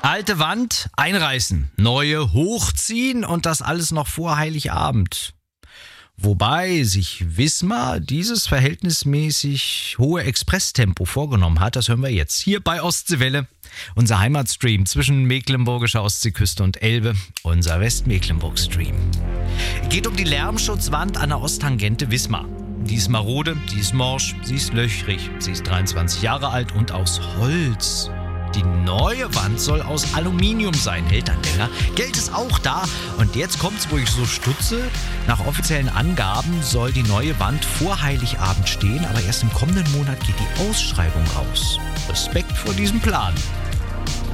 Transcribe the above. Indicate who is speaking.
Speaker 1: Alte Wand einreißen, neue hochziehen und das alles noch vor Heiligabend. Wobei sich Wismar dieses verhältnismäßig hohe Expresstempo vorgenommen hat, das hören wir jetzt hier bei Ostseewelle. Unser Heimatstream zwischen mecklenburgischer Ostseeküste und Elbe, unser Westmecklenburg-Stream. Geht um die Lärmschutzwand an der Osttangente Wismar. Die ist marode, die ist morsch, sie ist löchrig, sie ist 23 Jahre alt und aus Holz. Die neue Wand soll aus Aluminium sein, hält dann länger. Geld ist auch da. Und jetzt kommt's, wo ich so stutze. Nach offiziellen Angaben soll die neue Wand vor Heiligabend stehen, aber erst im kommenden Monat geht die Ausschreibung raus. Respekt vor diesem Plan.